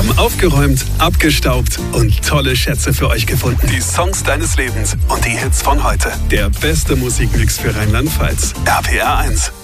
haben aufgeräumt, abgestaubt und tolle Schätze für euch gefunden. Die Songs deines Lebens und die Hits von heute. Der beste Musikmix für Rheinland-Pfalz. RPR 1.